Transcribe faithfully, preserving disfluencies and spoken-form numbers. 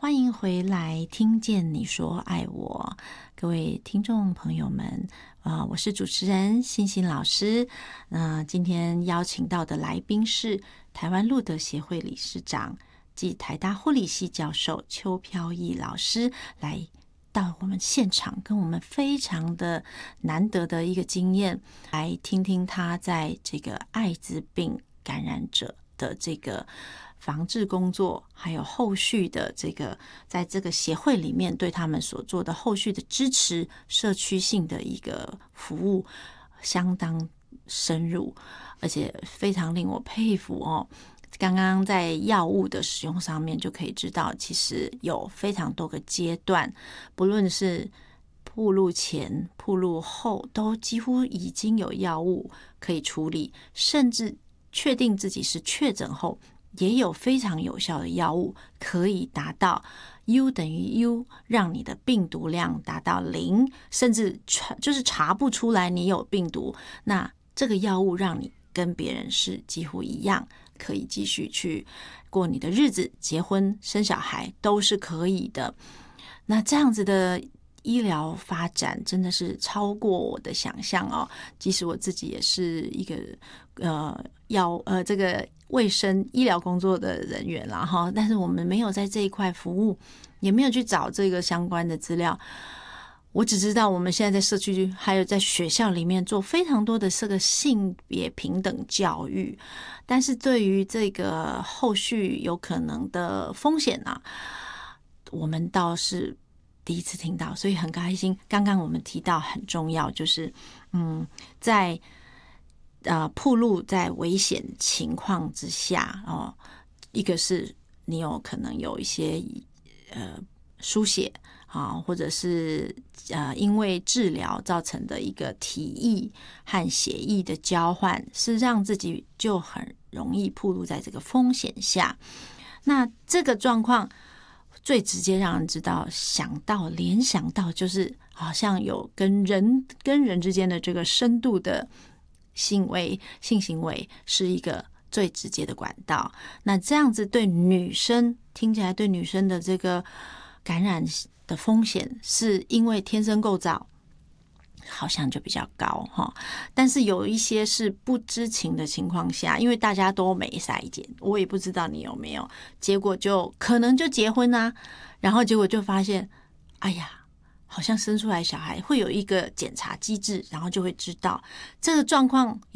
欢迎回来，听见你说爱我，各位听众朋友们，呃，我是主持人欣欣老师。那、呃、今天邀请到的来宾是台湾路德协会理事长暨台大护理系教授邱飘逸老师，来到我们现场，跟我们非常的难得的一个经验，来听听他在这个艾滋病感染者的这个防治工作，还有后续的这个在这个协会里面对他们所做的后续的支持，社区性的一个服务相当深入，而且非常令我佩服哦。刚刚在药物的使用上面就可以知道，其实有非常多个阶段，不论是暴露前、暴露后，都几乎已经有药物可以处理，甚至确定自己是确诊后，也有非常有效的药物可以达到 U 等于 U， 让你的病毒量达到零，甚至就是查不出来你有病毒，那这个药物让你跟别人是几乎一样，可以继续去过你的日子，结婚生小孩都是可以的。那这样子的医疗发展真的是超过我的想象哦。即使我自己也是一个呃药呃这个卫生医疗工作的人员啦哈，但是我们没有在这一块服务，也没有去找这个相关的资料。我只知道我们现在在社区还有在学校里面做非常多的这个性别平等教育，但是对于这个后续有可能的风险啊，我们倒是第一次听到，所以很开心。刚刚我们提到很重要，就是嗯，在呃暴露在危险情况之下哦，一个是你有可能有一些呃输血啊，或者是呃因为治疗造成的一个体液和血液的交换，是让自己就很容易暴露在这个风险下。那这个状况最直接让人知道、想到、联想到，就是好像有跟人跟人之间的这个深度的行为、性行为是一个最直接的管道。那这样子对女生听起来，对女生的这个感染的风险，是因为天生构造好像就比较高哈，但是有一些是不知情的情况下，因为大家都没筛检，我也不知道你有没有，结果就可能就结婚啊，然后结果就发现，哎呀，好像生出来小孩会有一个检查机制，然后就会知道这个状况